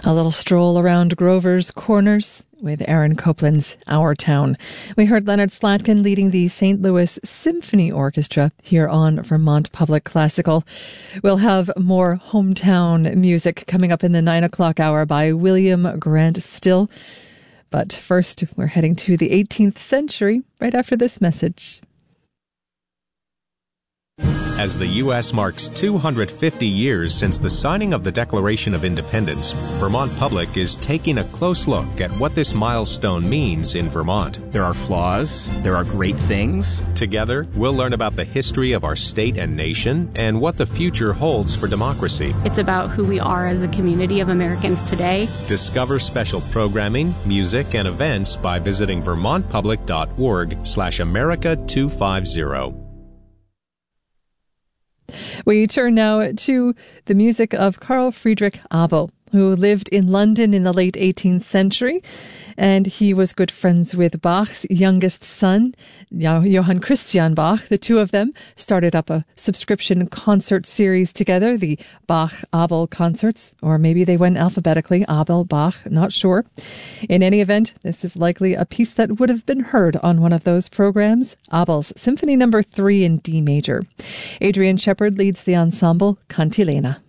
A little stroll around Grover's Corners with Aaron Copland's Our Town. We heard Leonard Slatkin leading the St. Louis Symphony Orchestra here on Vermont Public Classical. We'll have more hometown music coming up in the 9 o'clock hour by William Grant Still. But first, we're heading to the 18th century right after this message. As the U.S. marks 250 years since the signing of the Declaration of Independence, Vermont Public is taking a close look at what this milestone means in Vermont. There are flaws, there are great things. Together, we'll learn about the history of our state and nation and what the future holds for democracy. It's about who we are as a community of Americans today. Discover special programming, music, and events by visiting vermontpublic.org/America250. We turn now to the music of Carl Friedrich Abel, who lived in London in the late 18th century, and he was good friends with Bach's youngest son, Johann Christian Bach. The two of them started up a subscription concert series together, the Bach-Abel concerts, or maybe they went alphabetically, Abel, Bach, not sure. In any event, this is likely a piece that would have been heard on one of those programs, Abel's Symphony No. 3 in D major. Adrian Shepard leads the ensemble Cantilena.